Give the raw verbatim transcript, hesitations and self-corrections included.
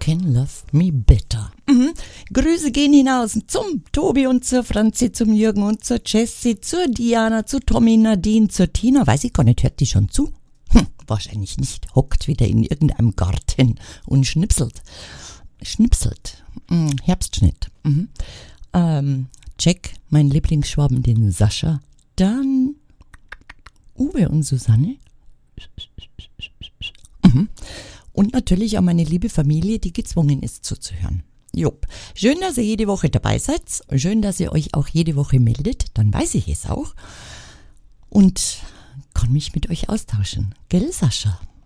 Can Love Me Better. Mhm. Grüße gehen hinaus zum Tobi und zur Franzi, zum Jürgen und zur Jessie, zur Diana, zu Tommy, Nadine, zur Tina. Weiß ich gar nicht, hört die schon zu? Hm, wahrscheinlich nicht. Hockt wieder in irgendeinem Garten und schnipselt. Schnipselt. Mhm. Herbstschnitt. Mhm. Ähm, Jack, mein Lieblingsschwaben, den Sascha. Dann Uwe und Susanne. Mhm. Und natürlich auch meine liebe Familie, die gezwungen ist zuzuhören. Jupp. Schön, dass ihr jede Woche dabei seid. Schön, dass ihr euch auch jede Woche meldet. Dann weiß ich es auch. Und kann mich mit euch austauschen. Gell, Sascha?